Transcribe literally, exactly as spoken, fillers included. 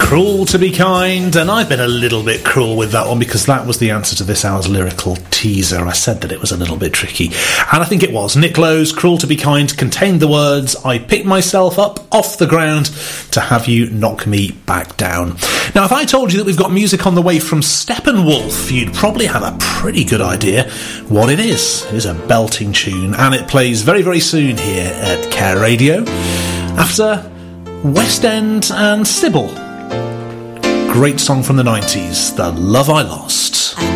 Cruel to Be Kind, and I've been a little bit cruel with that one because that was the answer to this hour's lyrical teaser. I said that it was a little bit tricky, and I think it was. Nick Lowe's Cruel to Be Kind contained the words, I picked myself up off the ground to have you knock me back down. Now, if I told you that we've got music on the way from Steppenwolf, you'd probably have a pretty good idea what it is. It is a belting tune, and it plays very, very soon here at Care Radio after West End and Sybil. Great song from the nineties, The Love I Lost. I